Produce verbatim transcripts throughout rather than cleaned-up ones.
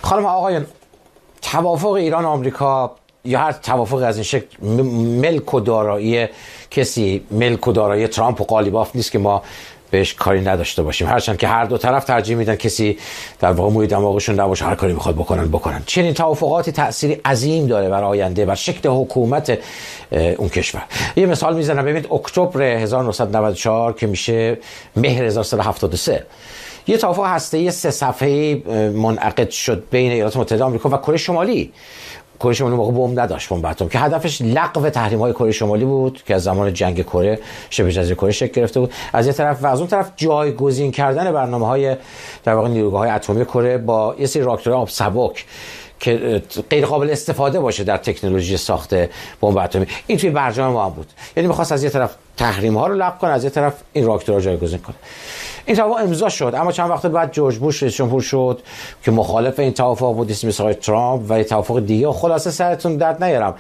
خانم آقایان، توافق ایران و آمریکا یا هر توافق از این شکل ملک و دارایی کسی، ملک و دارایی ترامپ و قالیباف نیست که ما بهش کاری نداشته باشیم، هرچند که هر دو طرف ترجیح میدن کسی در واقع موی دماغشون نباشه، هر کاری میخواد بکنن بکنن. چنین توافقاتی تأثیری عظیم داره بر آینده، بر شکل حکومت اون کشور. یه مثال میزنم، ببینید اکتبر هزار و نهصد و نود و چهار که میشه مهر هزار و سیصد و هفتاد و سه، یه توافق هسته‌ای سه صفحه‌ای منعقد شد بین ایالات متحده آمریکا و کره شمالی. کره شمالی موقع بمب نداشت، بمب اتم، که هدفش لغو تحریم‌های کره شمالی بود که از زمان جنگ کره شبه جزیره کره شکل گرفته بود از یه طرف، و از اون طرف جایگزین کردن برنامه‌های در واقع نیروگاه‌های اتمی کره با یه سری راکتورهای آب سبک که غیر قابل استفاده باشه در تکنولوژی ساخت بمب اتمی. این توی برجام ما هم بود، یعنی می‌خواست از یه طرف تحریم ها رو لغو کنه، از یه طرف این راکتورها جایگزین کنه. این توافق امضا شد، اما چند وقت بعد جورج بوش رئیس جمهور شد که مخالف این توافق بود، اسمش آقای ترامپ و این توافق دیگه. خلاصه سرتون درد نیارم،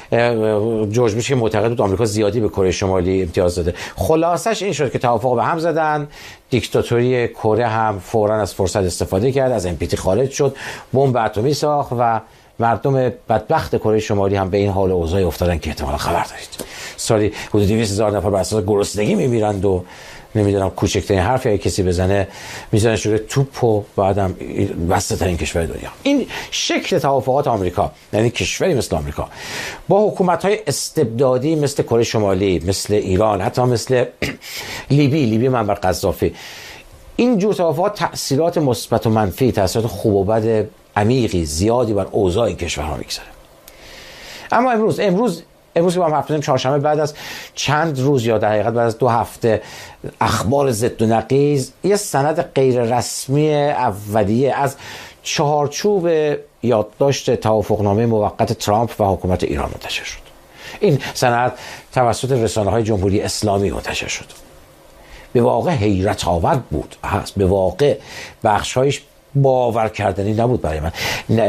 جورج بوش که معتقد بود آمریکا زیادی به کره شمالی امتیاز داده. خلاصش این شد که توافق به هم زدن، دیکتاتوری کره هم فوراً از فرصت استفاده کرد، از ام پی تی خارج شد، بمب اتمی ساخت و مردم بدبخت کره شمالی هم به این حال و اوضاع افتادن که احتمالاً خبر دارید. سالی حدود دویست هزار نفر بر اساس گرسنگی میمیرند و نمیدونم کوچکترین حرفی اگه کسی بزنه میزنه روی توپ و بعدم وسط ترین کشور دنیا. این شکل توافقات آمریکا، یعنی کشوری مثل آمریکا با حکومت‌های استبدادی مثل کره شمالی، مثل ایران، حتی مثل لیبی، لیبی منبر قذافی، این جور توافقات تأثیرات مثبت و منفی، تأثیرات خوب و بد عمیقی زیادی بر اوضاع این کشورها میگذاره. اما امروز امروز امروز که با هم حرف می‌زنیم، چهارشنبه، بعد از چند روز یا در حقیقت بعد از دو هفته اخبار ضد و نقیض، یه سند غیر رسمی اولیه از چهارچوب یادداشت توافقنامه موقت ترامپ و حکومت ایران منتشر شد. این سند توسط رسانه‌های جمهوری اسلامی منتشر شد. به واقع حیرت آور بود، هست به واقع بخش‌هایش باور کردنی نبود برای من.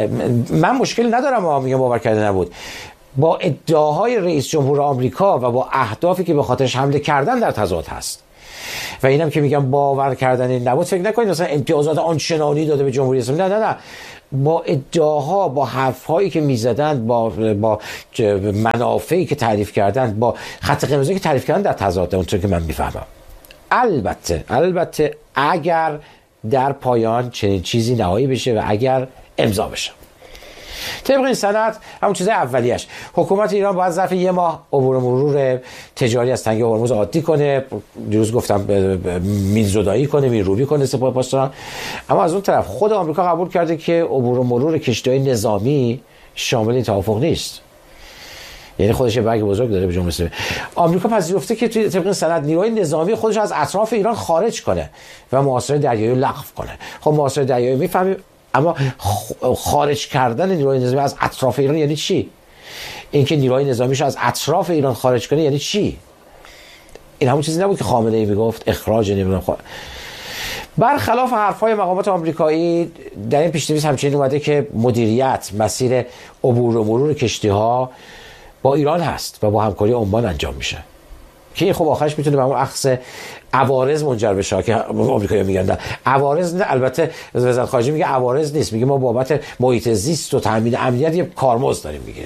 من مشکل ندارم با میگم باور کردنی نبود، با ادعاهای رئیس جمهور آمریکا و با اهدافی که به خاطرش حمله کردن در تضاد هست. و اینم که میگم باور کردنی نبود، فکر نکنید مثلا امتیازات آنچنانی داده به جمهوری اسلامی، نه نه نه، با ادعاها، با حرفهایی که میزدن، با با منافعی که تعریف کردن، با خط قرمزی که تعریف کردن در تضاد، اونطور که من میفهمم. البته البته اگر در پایان چنین چیزی نهایی بشه و اگر امضا بشه، طبق این سند همون چیزای اولیش، حکومت ایران باید ظرف یه ماه عبور و مرور تجاری از تنگه هرمز عادی کنه، دیروز گفتم مینزدایی کنه، مینروبی کنه سپاه پاسداران. اما از اون طرف خود آمریکا قبول کرده که عبور و مرور کشتی‌های نظامی شامل این توافق نیست، یعنی خودش یه برگ بزرگ داره به جمله اسلامی. آمریکا پذیرفته که توی طبق سند نیروهای نظامی خودش از اطراف ایران خارج کنه و محاصره دریایی لغو کنه. خب محاصره دریایی میفهمیم، اما خارج کردن نیروهای نظامی از اطراف ایران یعنی چی؟ اینکه نیروهای نظامیش از اطراف ایران خارج کنه یعنی چی؟ این همون چیزی نبود که خامنه ای میگفت اخراج نمیدونم خوا... برخلاف حرفهای مقامات آمریکایی در این پیش‌نویس همچنین اومده که مدیریت مسیر عبور و مرور کشتی‌ها با ایران هست و با همکاری عمان انجام میشه، که این خب آخرش میتونه به اون اخذ عوارض منجر بشه که آمریکایی‌ها میگن نه عوارض نه. البته وزارت خارجه میگه عوارض نیست، میگه ما بابت محیط زیست و تامین امنیت یه کارمزد داریم، میگه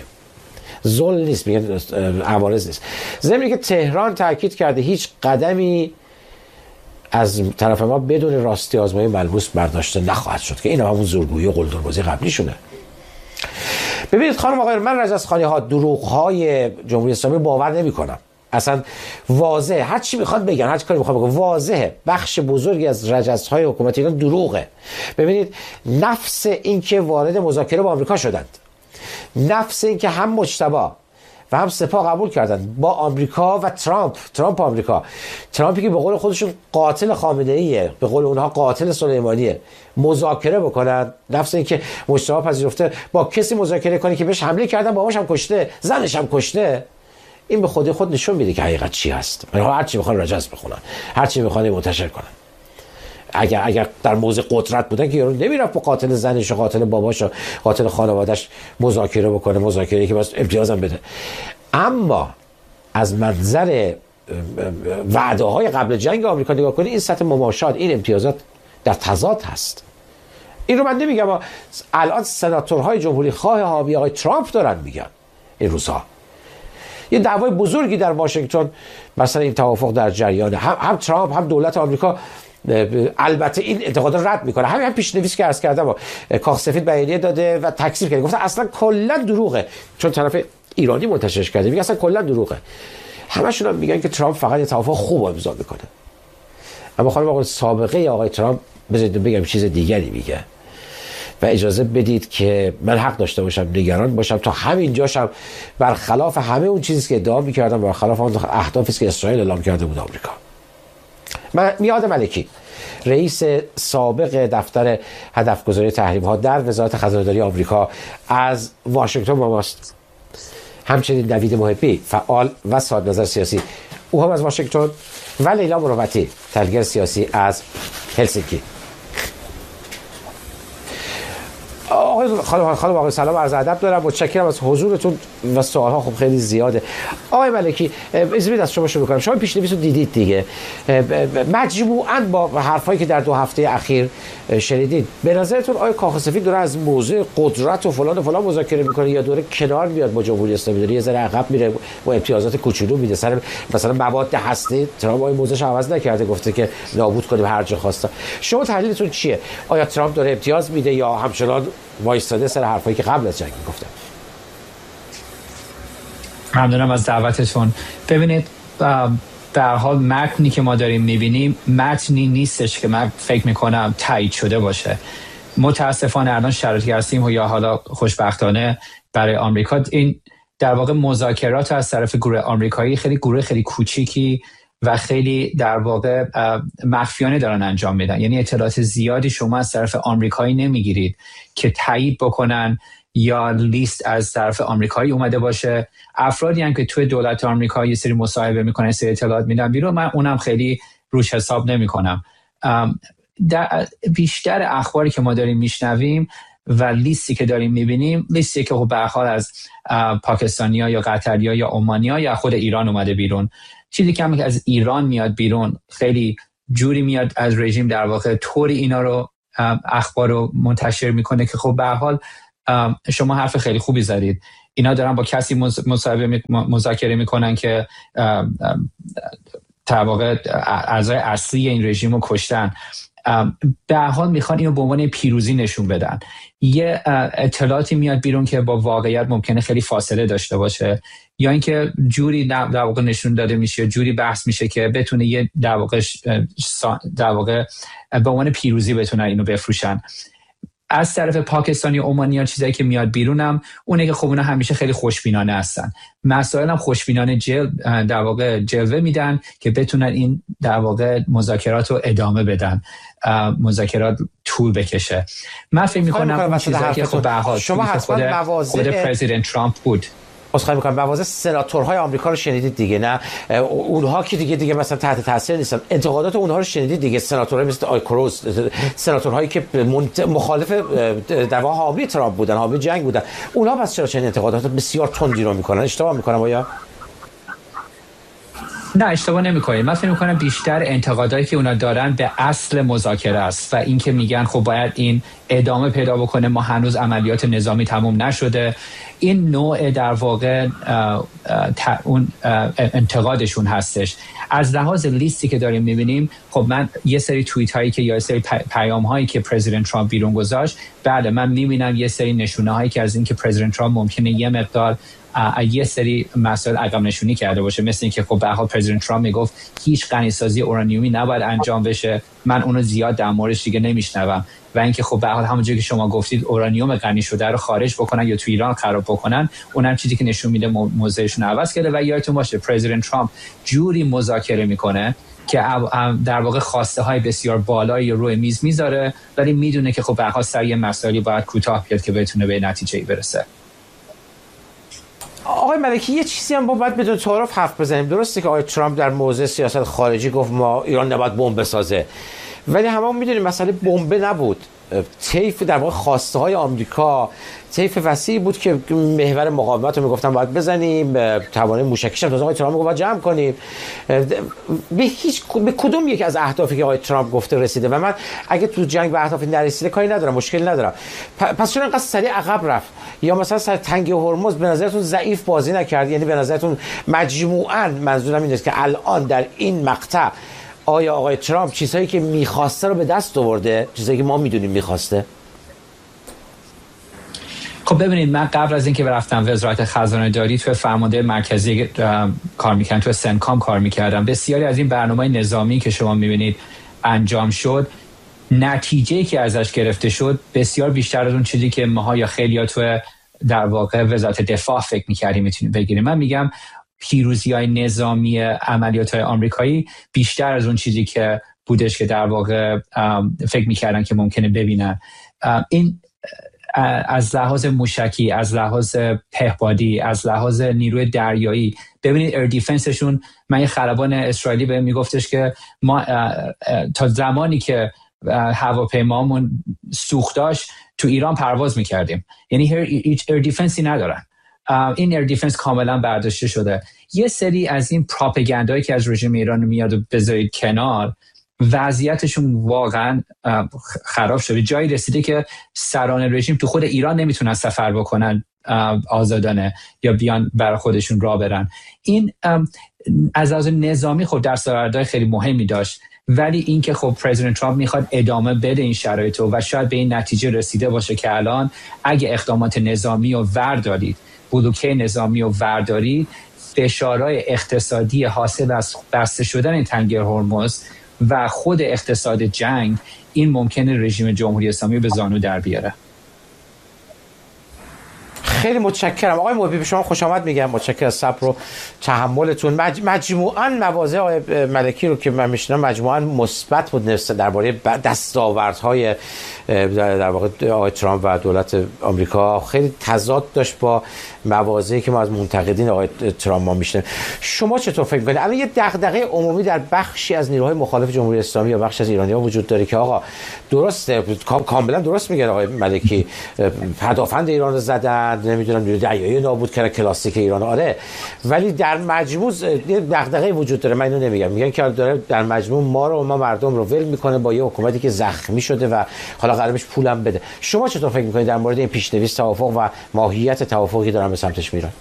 ذل نیست، میگه عوارض نیست. ضمن که تهران تاکید کرده هیچ قدمی از طرف ما بدون راستی آزمایی ملموس برداشته نخواهد شد، که این همون زورگویی و قلدربازی قبلی شونه. ببینید خانم آقای، من رجزخوانی ها، دروغ های جمهوری اسلامی باور نمی کنم. اصلا واضحه، هر چی میخواد بگن، هر چی کاری میخواد بگن، واضحه بخش بزرگی از رجزهای حکومت ایران دروغه. ببینید نفس این که وارد مذاکره با آمریکا شدند، نفس این که هم مجتبی و هم سپاه قبول کردن با آمریکا و ترامپ، ترامپ آمریکا، ترامپی که به قول خودشون قاتل خامنه‌ایه، به قول اونها قاتل سلیمانیه، مذاکره بکنن. نفس این که مجتبی پذیرفته با کسی مذاکره کنه که بهش حمله کردن، باباش هم کشته، زنش هم کشته. این به خود خود نشون میده که حقیقت چی هست. هر چی بخوان رجز بخونن، هر چی بخوان منتشر کنن. اگر اگر در موضع قدرت بودن که یارو نمیرفت با قاتل زنش و قاتل باباش و قاتل خانواده‌اش مذاکره بکنه، مذاکره که واسه امتیازم بده. اما از منظر وعده‌های قبل جنگ آمریکا نگاه کنید، این سطح مماشات، این امتیازات در تضاد هست. این رو من نمیگم، الان سناتورهای جمهوری خواه حامی آقای ترامپ دارن میگن این روزها. یه دعوای بزرگی در واشنگتن مثلا این توافق در جریانه، هم, هم ترامپ هم دولت آمریکا البته این انتقادا رد میکنه. همین هم پیشنویسی که عرض کردم کاخ سفید بیانیه داده و تکذیب کرده، گفته اصلا کلا دروغه، چون طرف ایرانی منتشرش کرده میگه اصلا کلا دروغه. همشون هم میگن که ترامپ فقط یه توافق خوب امضا میکنه. اما خانم آقای سابقه آقای ترامپ بذارید بگم چیز دیگری میگه و اجازه بدید که من حق داشته باشم نگران باشم تا همین جاشم برخلاف همه اون چیزی که ادعا میکردم، برخلاف اون اهدافی که اسرائیل اعلام کرده بود آمریکا. من میاد ملکی رئیس سابق دفتر هدفگذاری تحریم ها در وزارت خزانه‌داری آمریکا از واشنگتن با ماست. همچنین نوید محبی فعال و صاحب نظر سیاسی، او هم از واشنگتن، و لیلا مروتی تحلیلگر سیاسی از هلسینکی. آقای خانم خانم آقای سلام عرض ادب دارم، متشکرم از حضورتون و سوال‌ها خب خیلی زیاده. آقای ملکی اجازه از شما شروع کنم. شما پیش‌نویس رو دیدید دیگه، مجموعاً با حرفایی که در دو هفته اخیر شنیدید، به نظرتون آیا کاخ سفید داره از موضوع قدرت و فلان و فلان مذاکره میکنه یا داره کنار میاد با جمهوری اسلامی، داره یه ذره عقب میره با امتیازات کوچولو میده سر مثلا مواد هسته؟ ترامپ این موضوعش عوض نکرده، گفته که نابود کنیم هر جا خواستن. شما تحلیلتون چیه؟ آیا ترامپ داره امتیاز میده یا همچنان وایستاده سر حرفایی که قبل از جنگ گفتم؟ ممنونم از دعوتتون. ببینید در حال متنی که ما داریم میبینیم متنی نیستش که من فکر میکنم تایید شده باشه. متاسفانه الان شرایطی هستیم و یا حالا خوشبختانه برای آمریکا این در واقع مذاکرات از طرف گروه آمریکایی خیلی گروه خیلی کوچیکی و خیلی در واقع مخفیانه دارن انجام میدن. یعنی اطلاعات زیادی شما از طرف آمریکایی نمیگیرید که تایید بکنن یا لیست از طرف آمریکایی اومده باشه. افرادی هم که توی دولت آمریکا یه سری مصاحبه میکنن، سری اطلاعات میدن بیرون، من اونم خیلی روش حساب نمیکنم. در بیشتر اخباری که ما داریم میشنویم و لیستی که داریم میبینیم لیستی که به هر حال از پاکستانیا یا قطریا یا عمانیا یا خود ایران اومده بیرون. چیزی که هم که از ایران میاد بیرون خیلی جوری میاد از رژیم در واقع طوری اینا رو اخبار رو منتشر میکنه که خب به هر حال شما حرف خیلی خوبی زدید. اینا دارن با کسی مصاحبه مذاکره میکنن که در واقع اعضای اصلی این رژیم رو کشتن. به هر حال میخوان اینو به عنوان پیروزی نشون بدن. یه اطلاعاتی میاد بیرون که با واقعیت ممکنه خیلی فاصله داشته باشه، یا اینکه جوری در واقع نشون داده میشه، جوری بحث میشه که بتونه یه در واقع در واقع به عنوان پیروزی بتونن اینو بفروشن. از طرف پاکستانی و عمانیان چیزایی که میاد بیرونم اونه که خب اونا همیشه خیلی خوشبینانه هستن، مسائل هم خوشبینانه جل در واقع جلوه میدن که بتونن این در واقع مذاکرات رو ادامه بدن، مذاکرات طول بکشه. من فکر میکنم اون چیزایی که خب به هر حال شما حتما خود پرزیدنت ترامپ بود. اسخای میکنم مواضع سناتورهای آمریکا رو شنیدید دیگه، نه اونها که دیگه دیگه مثلا تحت تاثیر نیستن، انتقادات اونها رو شنیدید دیگه، سناتورهای مثل آی کروز، سناتورهایی که مخالف در واقع حامی ترامپ بودن، حامی جنگ بودن، اونها پس چرا چنین انتقادات بسیار تندی رو میکنن؟ اشتباه میکنم آیا؟ نه اشتباه نمی‌کنید. من فکر می‌کنم بیشتر انتقادایی که اونا دارن به اصل مذاکره است و اینکه میگن خب باید این ادامه پیدا بکنه، ما هنوز عملیات نظامی تموم نشده. این نوع در واقع اون انتقادشون هستش. از لحاظ لیستی که داریم می‌بینیم، خب من یه سری توییت هایی که یا یه سری پیام هایی که پرزیدنت ترامپ بیرون گذاشت، بله من می‌بینم یه سری نشونه هایی که از اینکه پرزیدنت ترامپ ممکنه یه مقدار یه سری مسائل عقب نشونی کرده باشه، مثل اینکه خب به هر حال پرزیدنت ترامپ میگفت هیچ غنیسازی اورانیومی نباید انجام بشه، من اونو زیاد در موردش دیگه نمیشنوم، و اینکه خب به هر حال همونجوری که شما گفتید اورانیوم غنی شده رو خارج بکنن یا تو ایران خراب بکنن، اونم چیزی که نشون میده موضعشون عوض کرده. و یادتون باشه پرزیدنت ترامپ جوری مذاکره میکنه که در واقع خواسته های بسیار بالایی روی میز میذاره، ولی میدونه که خب به هر حال سر یه مسائلی باید کوتاه بیاد که بتونه به نتیجه‌ای برسه. آقای ملکی یه چیزی هم با باید بدون تعارف حرف بزنیم. درسته که آقای ترامپ در موضوع سیاست خارجی گفت ما ایران نباید بمب بسازه، ولی همون میدونیم مسئله بمب نبود، طیف در واقع خواسته های آمریکا طیف وسیعی بود که محور مقاومت رو میگفتن باید بزنیم، توانای موشکیش هم تازه آقای ترامپ باید جمع کنیم. به هیچ به کدوم یک از اهدافی که آقای ترامپ گفته رسیده و من اگه تو جنگ به اهدافی نرسیده کاری ندارم، مشکلی ندارم. پس چرا انقدر سریع عقب رفت؟ یا مثلا سر تنگه هرمز به نظرتون ضعیف بازی نکرد؟ یعنی به نظرتون مجموعاً، منظورم اینه که الان در این مقطع آیا آقای ترامپ چیزهایی که میخواسته رو به دست آورده، چیزهایی که ما میدونیم میخواسته؟ خب ببینید، من قبل از اینکه برفتم وزارت خزانه داری توی فرمانده مرکزی کار میکردم، توی سنکام کار میکردم. بسیاری از این برنامه نظامی که شما میبینید انجام شد، نتیجه که ازش گرفته شد بسیار بیشتر از اون چیزی که ماها یا خیلی‌ها توی در واقع وزارت دفاع فکر میکردیم میتونیم بگیریم. من میگم پیروزی‌های نظامی عملیات‌های آمریکایی بیشتر از اون چیزی که بودش که در واقع فکر میکردن که ممکنه ببینن. این از لحاظ موشکی، از لحاظ پهپادی، از لحاظ نیروی دریایی، ببینید ایر دیفنسشون، من یه خلبان اسرائیلی بهم میگفتش که ما تا زمانی که هواپیمامون سوخت داشت تو ایران پرواز میکردیم، یعنی هیچ ایر دیفنسی ندارن. این ایر دیفنس کاملا برداشته شده. یه سری از این پروپاگاندایی که از رژیم ایران میاد و بذارید کنار، وضعیتشون واقعا خراب شده. جایی رسیده که سران رژیم تو خود ایران نمیتونن سفر بکنن آزادانه یا بیان برای خودشون راه برن. این از لحاظ نظامی خب دستاوردهای خیلی مهمی داشت، ولی اینکه خب پرزیدنت ترامپ میخواد ادامه بده این شرایطو و شاید به این نتیجه رسیده باشه که الان اگه اقدامات نظامی رو وردارید، بلوکه نظامی رو وردارید، فشارهای اقتصادی حاصل از بسته شدن این تنگه هرمز و خود اقتصاد جنگ، این ممکنه رژیم جمهوری اسلامی به زانو در بیاره. خیلی متشکرم آقای محبی، به شما خوش آمد میگم. متشکرم از صبر و تحملتون. مج... مجموعاً مواضع آقای ملکی رو که من میشنم مجموعاً مثبت بود درباره دستاوردهای در واقع آقای ترامپ و دولت آمریکا، خیلی تضاد داشت با مواضعی که ما از منتقدین آقای ترامپ ما میشنیم. شما چطور فکر می‌کنید؟ الان یه دغدغه عمومی در بخشی از نیروهای مخالف جمهوری اسلامی یا بخش از ایرانی‌ها وجود داره که آقا درسته، کاملا درست میگه آقای ملکی، پدافند ایران رو زدن، نمیدونم دریایی نابود کردن، کلاسیک ایران، آره، ولی در مجموع یه دغدغه وجود داره. من اینو نمیگم، میگن که داره در مجموع ما رو ما مردم رو ول میکنه با یه حکومتی که زخمی شده و حالا قرارش پولم بده. شما چطور فکر میکنید در مورد این پیش‌نویس توافق و ماهیت توافقی دارن به سمتش میرن؟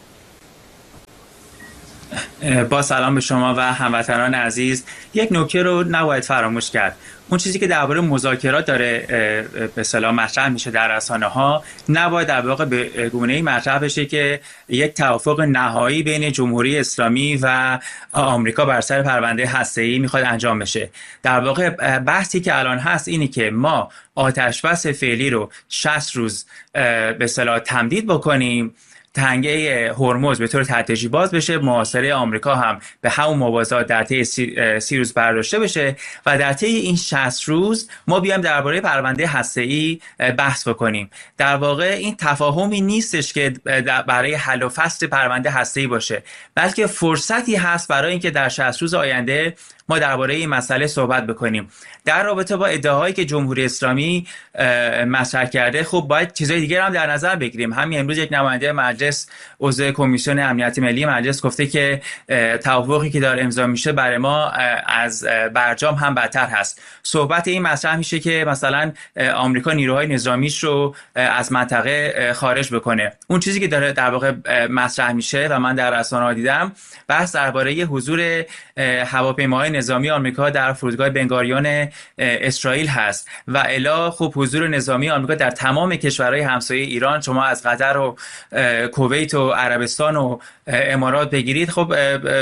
با سلام به شما و هموطنان عزیز. یک نکته رو نباید فراموش کرد. اون چیزی که درباره مذاکرات داره به اصطلاح مطرح میشه در رسانه‌ها، نباید در واقع به گونه‌ای مطرح بشه که یک توافق نهایی بین جمهوری اسلامی و آمریکا بر سر پرونده هسته‌ای میخواد انجام بشه. در واقع بحثی که الان هست اینی که ما آتش بس فعلی رو شصت روز به اصطلاح تمدید بکنیم، تنگه هرمز به طور تدریجی باز بشه، محاصره آمریکا هم به همون موازات در طی سی, سی روز برداشته بشه و در طی این شصت روز ما بیایم درباره پرونده هسته‌ای بحث بکنیم. در واقع این تفاهمی نیستش که برای حل و فصل پرونده هسته‌ای باشه، بلکه فرصتی هست برای اینکه در شصت روز آینده ما درباره این مسئله صحبت بکنیم. در رابطه با ادعاهایی که جمهوری اسلامی مطرح کرده، خب باید چیزای دیگه هم در نظر بگیریم. همین امروز یک نماینده مجلس، عضو کمیسیون امنیت ملی مجلس، گفته که توافقی که داره امضا میشه برای ما از برجام هم بدتر هست. صحبت این مطرح میشه که مثلا آمریکا نیروهای نظامیش رو از منطقه خارج بکنه. اون چیزی که داره در واقع مطرح میشه و من در رسانه‌ها دیدم، بحث درباره حضور هواپیماهای نظامی آمریکا در فرودگاه بنگاریون اسرائیل هست و الا خب حضور نظامی آمریکا در تمام کشورهای همسایه ایران، شما از قطر و کویت و عربستان و امارات بگیرید، خب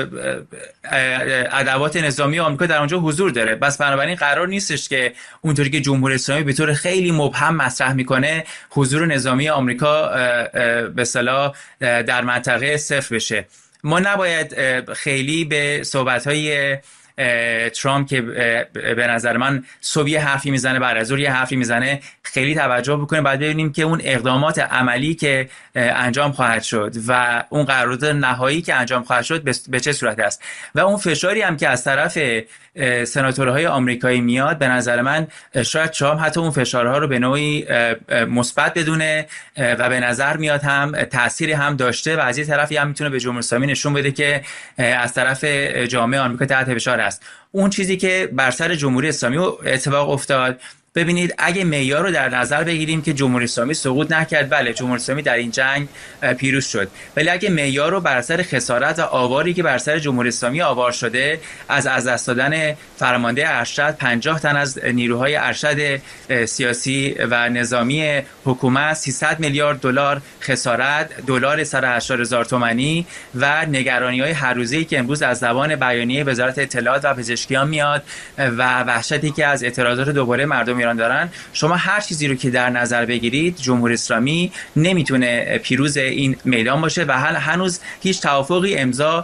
ادوات نظامی آمریکا در اونجا حضور داره. بس بنابراین قرار نیستش که اونطوری که جمهوری اسلامی به طور خیلی مبهم مطرح میکنه حضور نظامی آمریکا به اصطلاح در منطقه صفر بشه. ما نباید خیلی به صحبت‌های ترامپ که به نظر من صبح یه حرفی میزنه بعد از ظهر یه حرفی میزنه خیلی توجه بکنیم. بعد ببینیم که اون اقدامات عملی که انجام خواهد شد و اون قرارداد نهایی که انجام خواهد شد به چه صورت است و اون فشاری هم که از طرف سناتورهای آمریکایی میاد. به نظر من شاید ترامپ حتی اون فشارها رو به نوعی مثبت بدونه و به نظر میاد هم تأثیری هم داشته و از یه طرفی هم میتونه به جمهوری اسلامی نشون بده که از طرف جامعه آمریکا تحت فشار است. اون چیزی که بر سر جمهوری اسلامی اتفاق افتاد، ببینید اگه معیار رو در نظر بگیریم که جمهوری اسلامی سقوط نکرد، بله جمهوری اسلامی در این جنگ پیروز شد، ولی اگه معیار رو بر اثر خسارت و آواری که بر سر جمهوری اسلامی آوار شده، از از دست دادن فرمانده ارشد، پنجاه تن از نیروهای ارشد سیاسی و نظامی حکومت، سیصد میلیارد دلار خسارت، دلار صد و هشتاد هزار تومانی و نگرانی‌های هر روزه‌ای که امروز از زبان بیانیه وزارت اطلاعات و پزشکیان میاد و وحشتی که از اعتراضات دوباره مردم ایران دارن، شما هر چیزی رو که در نظر بگیرید جمهوری اسلامی نمیتونه پیروز این میدان باشه و هنوز هیچ توافقی امضا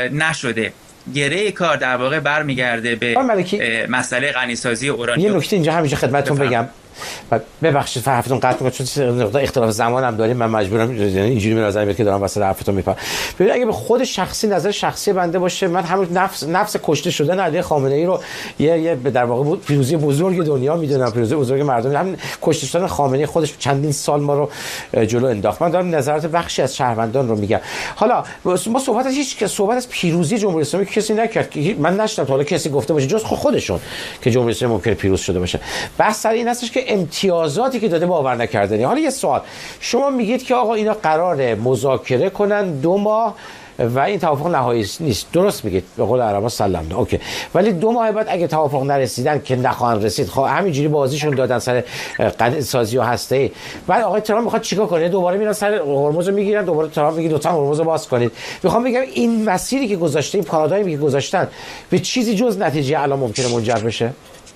نشده. گره کار در واقع برمیگرده به مسئله غنیسازی اورانیوم. یه نکته اینجا همیشه خدمتتون بگم، ببخشید حرفتون قطع می‌کنم چون نقطه اختلاف زمان هم داریم، من مجبورم اینجوری به نظر میاد که دارم واسه حرفتون میپرم. ببین اگه به خود شخصی نظر شخصی بنده باشه، من همون نفس نفس کشته شدن علی خامنه‌ای رو یه یه در واقع پیروزی بزرگ دنیا میدونم، پیروزی بزرگ مردم. همین کشته شدن خامنه‌ای خودش چندین سال ما رو جلو انداخت. من دارم نظرات بخشی از شهروندان رو میگم. حالا ما صحبت از هیچ که صحبت از پیروزی جمهوری اسلامی کسی نکرد که من نشدم حالا کسی گفته باشه جز خودشون که جمهوری اسلامی ممکن پیروز شده باشه. بحث سر این هستش که امتیازاتی که داده باور نکردنی. حالا یه سوال، شما میگید که آقا اینا قراره مذاکره کنن دو ماه و این توافق نهایی نیست، درست میگید، به قول عربا سلام. اوکی، ولی دو ماه بعد اگه توافق نرسیدن که نخواهن رسید، خب همینجوری بازیشون دادن سر قضیه سازی و هسته‌ای، بعد آقای ترامپ میخواد چیکار کنه؟ دوباره میرن سر هرمز میگیرن، دوباره ترامپ میگه لطفا هرمز باز کنید. میخوام بگم این مسیری که گذاشته، این پارادایمی که گذاشتن به چیزی جز نتیجه الان ممکنه منجر بشه؟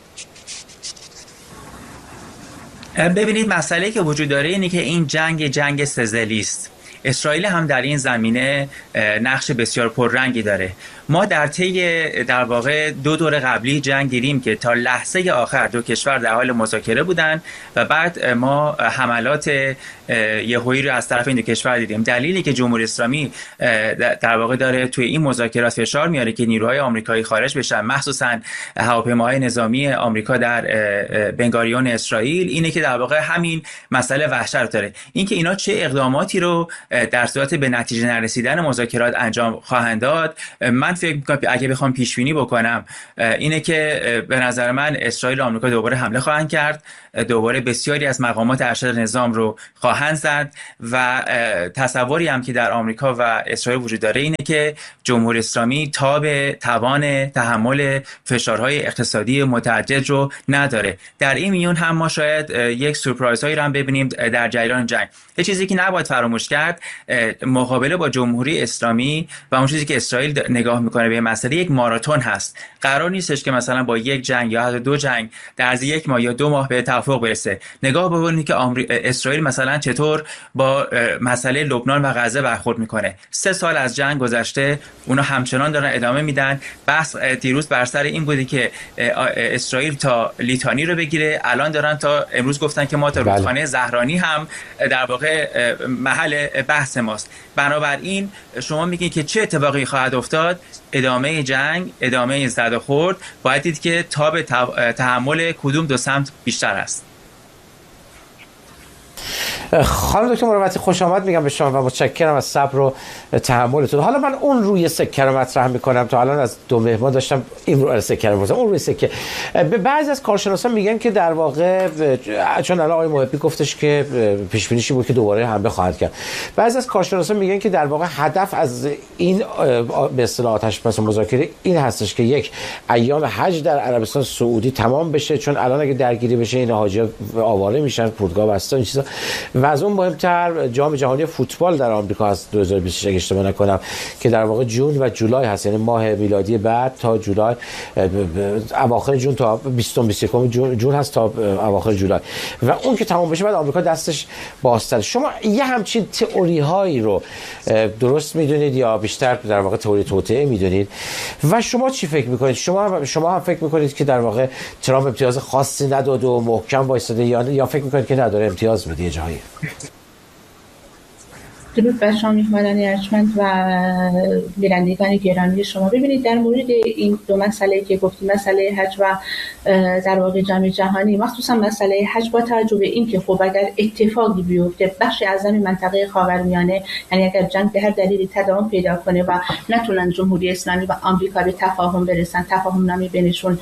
ببینید مسئله که وجود داره اینه که این جنگ جنگ سزلی است. اسرائیل هم در این زمینه نقش بسیار پررنگی داره. ما در طی در واقع دو دور قبلی جنگ دیدیم که تا لحظه آخر دو کشور در حال مذاکره بودن و بعد ما حملات یهویی رو از طرف این دو کشور دیدیم. دلیلی که جمهوری اسلامی در واقع داره توی این مذاکرات فشار میاره که نیروهای آمریکایی خارج بشن، مخصوصا هواپیماهای نظامی آمریکا در بنگاریون اسرائیل، اینه که در واقع همین مسئله وحشت رو داره. اینکه اینا چه اقداماتی رو در صورت به نتیجه نرسیدن مذاکرات انجام خواهند داد، من فکر می‌کنم اگه بخوام پیش بینی بکنم اینه که به نظر من اسرائیل و آمریکا دوباره حمله خواهند کرد، دوباره بسیاری از مقامات ارشد نظام رو خواهند زد و تصوری هم که در آمریکا و اسرائیل وجود داره اینه که جمهوری اسلامی تاب توان تحمل فشارهای اقتصادی متعدد رو نداره. در این میون هم ما شاید یک سورپرایزهایی رو هم ببینیم در جریان جنگ. یه چیزی که نباید فراموش کرد، مقابله با جمهوری اسلامی و اون چیزی که اسرائیل نگاه میکنه به مسئله یک ماراتون هست. قرار نیستش که مثلا با یک جنگ یا حتی دو جنگ در عرض یک ماه یا دو ماه به توافق برسه. نگاه بکنید که اسرائیل مثلا چطور با مسئله لبنان و غزه برخورد میکنه. سه سال از جنگ گذشته، اونا همچنان دارن ادامه میدن. بحث دیروز بر سر این بودی که اسرائیل تا لیتانی رو بگیره، الان دارن تا امروز گفتن که ما تا رودخانه زهرانی هم در واقع محل بحث ماست. بنابراین شما میگید که چه اتفاقی خواهد افتاد؟ ادامه جنگ، ادامه زد و خورد. باید دید که تاب تحمل کدوم دو سمت بیشتر است. خانم دکتر مروتی خوش آمد میگم به شما و متشکرم از صبر و تحملتون. حالا من اون روی سکه رو مطرح میکنم. تا الان از دو مهمان داشتم این روی سکه رو می‌گفتم، اون روی سکه. به بعضی از کارشناسان میگن که در واقع چون الان آقای محبی گفتش که پیش بینیش بود که دوباره حمله خواهد کرد، بعضی از کارشناسان میگن که در واقع هدف از این به اصطلاح آتش بس مذاکره این هستش که یک، ایام حج در عربستان سعودی تمام بشه، چون الان اگه درگیری بشه این حاجی‌ها آواره میشن، فرودگاه بسته این چیزا، و از اون مهمتر جام جهانی فوتبال در آمریکا از دو هزار و بیست و شش اگه اشتباه نکنم که در واقع جون و جولای هست، یعنی ماه میلادی بعد تا جولای، اواخر جون تا بیست و بیست و یک جون, جون هست تا اواخر جولای، و اون که تمام بشه بعد آمریکا دستش بازتر. شما یه همچین تئوری هایی رو درست میدونید یا بیشتر در واقع تئوری توطئه میدونید؟ و شما چی فکر میکنید؟ شما شما هم فکر میکنید که در واقع ترامپ امتیاز خاصی نداده و محکم وایساده، یا یا فکر میکنید که نداره امتیاز میده یه جایی؟ درود بر شما میهمانان ارجمند و بینندگان گرامی شما. ببینید در مورد این دو مسئله که گفتیم، مسئله حج و در واقع جام جهانی، مخصوصا مسئله حج، با توجه به این که خب اگر اتفاقی بیفته بخش اعظم منطقه خاورمیانه، یعنی اگر جنگ به هر دلیلی تداوم پیدا کنه و نتونن جمهوری اسلامی و آمریکا به تفاهم برسن، تفاهم نامه بینشون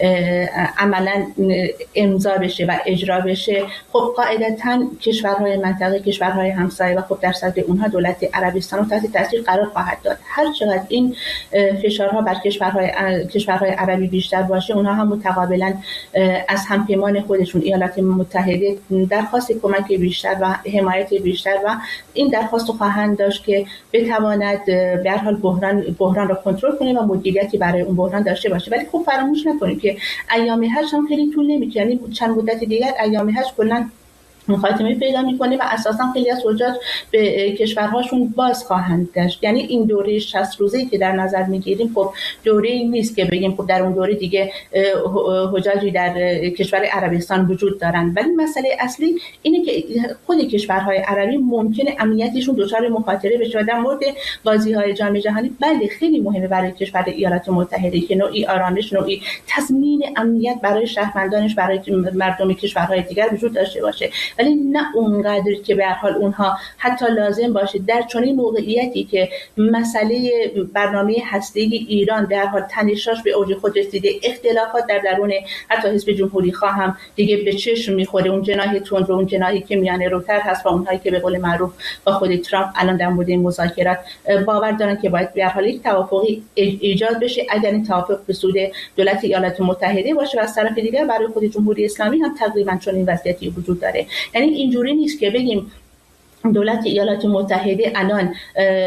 عملا امضا بشه و اجرا بشه، خب قاعدتاً کشورهای منطقه، کشورهای همسایه و خب در صدر اونها دولت عربستان رو تحت تاثیر قرار خواهد داد. هر چقدر این فشارها بر کشورهای کشورهای عربی بیشتر باشه، اونها هم متقابلا از همپیمان خودشون ایالات متحده درخواست کمک بیشتر و حمایت بیشتر و این درخواست رو خواهند داشت که بتواند به هر حال بحران بحران رو کنترل کنه و مدیریتی برای اون بحران داشته باشه. ولی خب فراموش نکنیم که ایام حج هم خیلی طول نمی‌کشه، یعنی چند مدت دیگر ایام حج کلاً خاتمه پیدا می‌کنه و اساساً خیلی از حجاج به کشورهاشون باز خواهند گشت. یعنی این دوره شصت روزه‌ای که در نظر می‌گیریم خب دوره‌ای نیست که بگیم خب در اون دوره دیگه حجاجی در کشور عربستان وجود دارند، ولی مسئله اصلی اینه که خود کشورهای عربی ممکنه امنیتشون دچار مخاطره بشه. و در مورد بازی‌های جام جهانی بله خیلی مهمه برای کشور ایالات متحده که نوعی آرامش، نوعی تضمین امنیت برای شهروندانش، برای مردم کشورهای دیگر وجود داشته باشه، ولی نه اونقدر که به هر حال اونها حتی لازم باشه در چنین موقعیتی که مسئله برنامه هسته‌ای ایران به هر حال تنشاش به اوج خود رسیده، اختلافات در درون حتی حزب جمهوری خواه هم دیگه به چشم میخوره، اون جناح تند و اون جناحی که میانه روتر هست و اونهایی که به قول معروف با خود ترامپ الان در مورد مذاکرات باور دارن که باید به هر حال یک توافقی ایجاد بشه، اگر این توافق به سود دولت ایالات متحده باشه. و از طرف دیگر برای خود جمهوری اسلامی هم تقریبا چنین وضعیتی وجود داره. یعنی اینجوری نیست که بگیم دولت ایالات متحده الان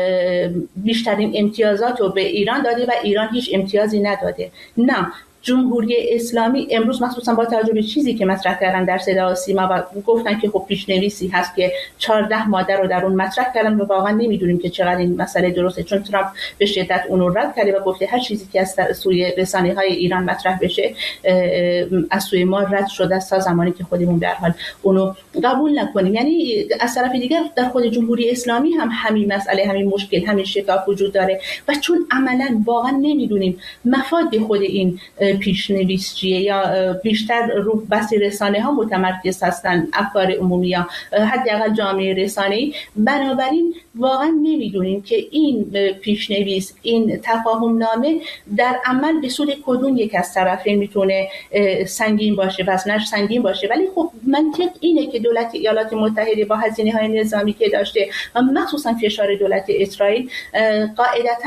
بیشترین امتیازات رو به ایران داده و ایران هیچ امتیازی نداده. نه، جمهوری اسلامی امروز مخصوصا با توجه به چیزی که مطرح کردن در صدا و سیما و گفتن که خب پیشنویسی هست که چهارده ماده رو در اون مطرح کردن و واقعا نمیدونیم که چقدر این مسئله درسته، چون ترامپ به شدت اون رو رد کرده و گفته هر چیزی که از سوی رسانه‌های ایران مطرح بشه از سوی ما رد شده است تا زمانی که خودمون به هر حال اونو قبول نکنیم. یعنی از طرف دیگر در خود جمهوری اسلامی هم همین مسئله، همین مشکل، همین شکاف وجود داره و چون عملاً واقعا نمیدونیم مفاد خود این پیشنویس چیه یا بیشتر رو بس رسانه ها متمرکز هستن، افکار عمومی یا حداقل جامعه رسانه‌ای، بنابراین واقعا نمیدونیم که این پیشنویس، این تفاهم نامه در عمل به سود کدوم یک از طرفین میتونه سنگین باشه، وزنش سنگین باشه. ولی خب منطق اینه که دولت ایالات متحده با هزینه‌های نظامی که داشته و مخصوصا فشار دولت اسرائیل قاعدتاً